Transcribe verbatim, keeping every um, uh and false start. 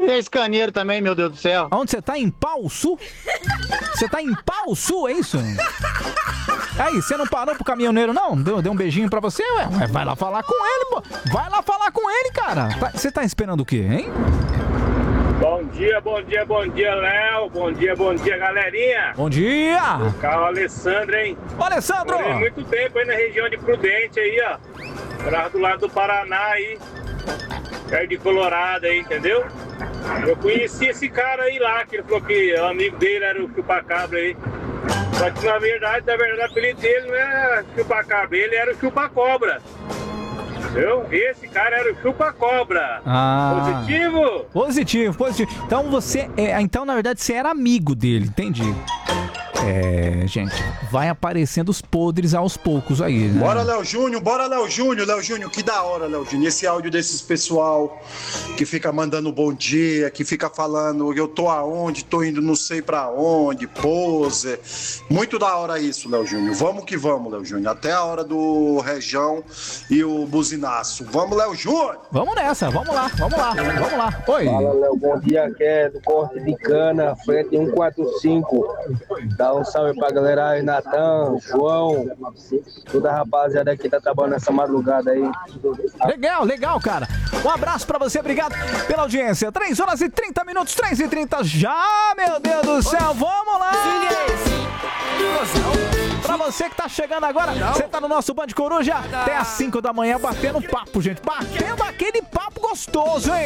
E esse caneiro também, meu Deus do céu. Onde você tá? Em Pau Sul? Você tá em Pau Sul, é isso? Aí, você não parou pro caminhoneiro, não? Deu, deu um beijinho pra você? Ué, ué, vai lá falar com ele, pô. Vai lá falar com ele, cara. Você tá esperando o quê, hein? Bom dia, bom dia, bom dia, Léo. Bom dia, bom dia, galerinha. Bom dia. O carro Alessandro, hein? Ô, Alessandro. Morei muito tempo aí na região de Prudente aí, ó. Morava do lado do Paraná aí. Perto de Colorado aí, entendeu? Eu conheci esse cara aí lá, que ele falou que o amigo dele era o chupacabra aí. Só que na verdade, na verdade, o apelido dele não era chupacabra, ele era o chupacobra. Entendeu? Esse cara era o chupa-cobra. Ah. Positivo? Positivo, positivo. Então você, é, então na verdade você era amigo dele, entendi. É, gente, vai aparecendo os podres aos poucos aí, né? Bora, Léo Júnior, bora, Léo Júnior, Léo Júnior, que da hora, Léo Júnior. Esse áudio desses pessoal que fica mandando bom dia, que fica falando eu tô aonde, tô indo não sei pra onde, pose. Muito da hora isso, Léo Júnior. Vamos que vamos, Léo Júnior. Até a hora do Rejão e o Buzinaço. Vamos, Léo Júnior! Vamos nessa, vamos lá, vamos lá, vamos lá. Oi. Fala, Léo, bom dia, aqui é do corte de cana, frente cento e quarenta e cinco. Dá um salve pra galera aí, Natan, João, toda a rapaziada que tá trabalhando nessa madrugada aí. Legal, legal, cara. Um abraço pra você, obrigado pela audiência. três horas e trinta minutos, três e trinta já, meu Deus do céu, vamos lá! Pra você que tá chegando agora, você tá no nosso Band Coruja até às cinco da manhã batendo papo, gente. Batendo aquele papo gostoso, hein?